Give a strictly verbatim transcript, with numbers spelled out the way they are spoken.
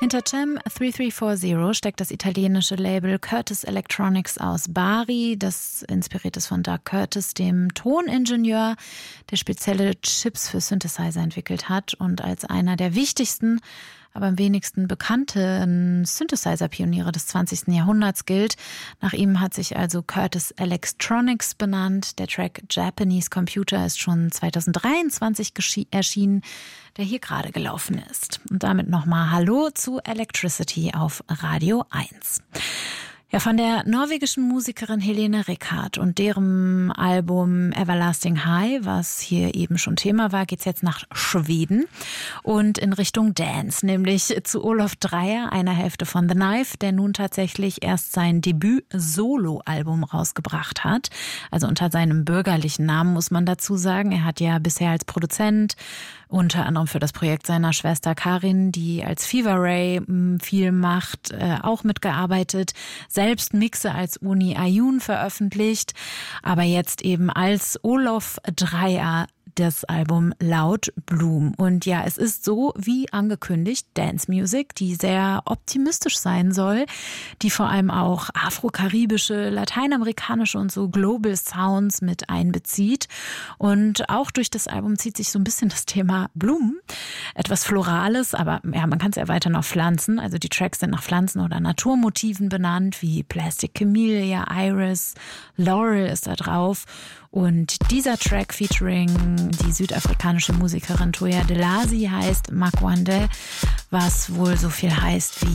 Hinter Cem drei drei vier null steckt das italienische Label Curtis Electronics aus Bari, das inspiriert ist von Doug Curtis, dem Toningenieur, der spezielle Chips für Synthesizer entwickelt hat und als einer der wichtigsten, aber am wenigsten bekannten Synthesizer-Pioniere des zwanzigsten Jahrhunderts gilt. Nach ihm hat sich also Curtis Electronics benannt. Der Track Japanese Computer ist schon zweitausenddreiundzwanzig erschienen, der hier gerade gelaufen ist. Und damit nochmal Hallo zu Electricity auf Radio eins. Ja, von der norwegischen Musikerin Helene Rikard und deren Album Everlasting High, was hier eben schon Thema war, geht's jetzt nach Schweden und in Richtung Dance, nämlich zu Olof Dreyer, einer Hälfte von The Knife, der nun tatsächlich erst sein Debüt-Solo-Album rausgebracht hat. Also unter seinem bürgerlichen Namen muss man dazu sagen. Er hat ja bisher als Produzent unter anderem für das Projekt seiner Schwester Karin, die als Fever Ray viel macht, auch mitgearbeitet, selbst Mixe als Uni Ayun veröffentlicht, aber jetzt eben als Olof Dreyer das Album Loud Bloom. Und ja, es ist so wie angekündigt Dance Music, die sehr optimistisch sein soll, die vor allem auch afro-karibische, lateinamerikanische und so Global Sounds mit einbezieht. Und auch durch das Album zieht sich so ein bisschen das Thema Blumen. Etwas Florales, aber ja, man kann es erweitern auf Pflanzen. Also die Tracks sind nach Pflanzen oder Naturmotiven benannt, wie Plastic Camellia, Iris, Laurel ist da drauf. Und dieser Track featuring die südafrikanische Musikerin Toya Delasi heißt Makwande, was wohl so viel heißt wie